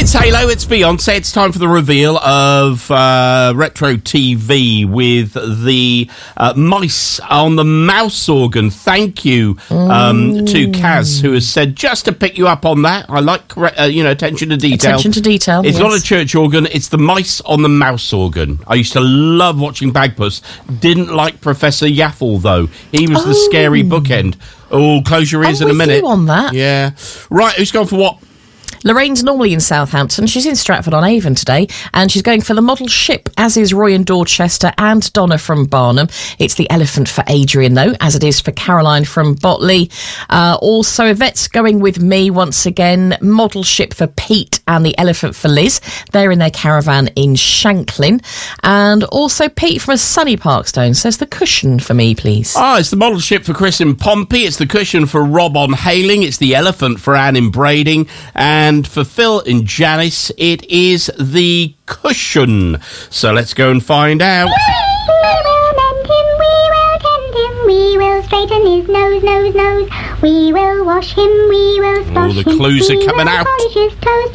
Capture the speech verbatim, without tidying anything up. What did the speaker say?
It's Halo, it's Beyonce. It's time for the reveal of uh, Retro T V with the uh, mice on the mouse organ. Thank you um, mm. to Kaz, who has said, just to pick you up on that, I like uh, you know attention to detail. Attention to detail, It's yes. not a church organ, it's the mice on the mouse organ. I used to love watching Bagpuss. Didn't like Professor Yaffle, though. He was oh. the scary bookend. Oh, close your ears I'm in a with minute. You on that. Yeah. Right, who's gone for what? Lorraine's normally in Southampton. She's in Stratford-on-Avon today, and she's going for the model ship, as is Roy in Dorchester and Donna from Barnum. It's the elephant for Adrian, though, as it is for Caroline from Botley. Uh, also, Yvette's going with me once again. Model ship for Pete and the elephant for Liz. They're in their caravan in Shanklin. And also, Pete from a sunny Parkstone says the cushion for me, please. Ah, it's the model ship for Chris in Pompey. It's the cushion for Rob on Hailing. It's the elephant for Anne in Brading. And And for Phil and Janice, it is the cushion. So let's go and find out. We will mend him, we will tend him, we will straighten his nose, nose, nose. We will wash him, we will splash him. All the clues are coming out. Polish his toes.